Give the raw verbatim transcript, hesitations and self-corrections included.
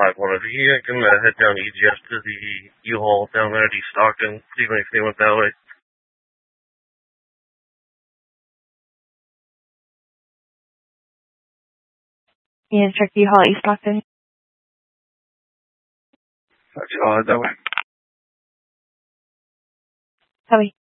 five one. Are you can uh, head down to E G S to the U-Haul down there at East Stockton, see if anything went that way. Yeah, check U-Haul East Stockton. Gotcha, I'll head that way. Copy.